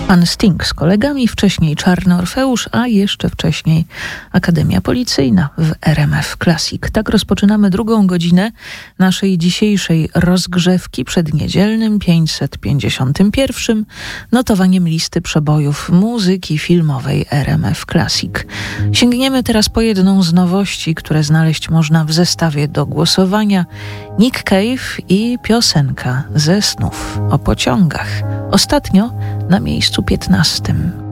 Pan Sting z kolegami, wcześniej Czarny Orfeusz, a jeszcze wcześniej Akademia Policyjna w RMF Classic. Tak rozpoczynamy drugą godzinę naszej dzisiejszej rozgrzewki przed niedzielnym 551. notowaniem listy przebojów muzyki filmowej RMF Classic. Sięgniemy teraz po jedną z nowości, które znaleźć można w zestawie do głosowania. Nick Cave i piosenka ze snów o pociągach. Ostatnio na miejscu 15.